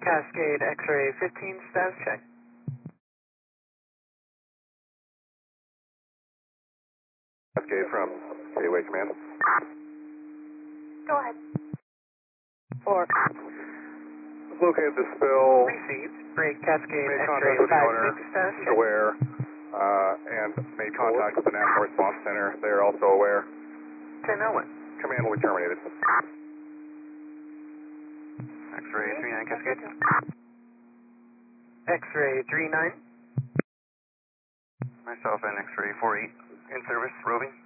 Cascade X-ray 15, status check. Cascade from Gateway Command. Go ahead. 4. Located the spill. Received. Break Cascade Made X-ray contact with the owner. 5, status He's check. aware. And made contact with the National Response Center. They are also aware. 10 Owen. Command will be terminated. X-ray 39 Cascade. X-ray 39. Myself and X-ray 48 in service, roving.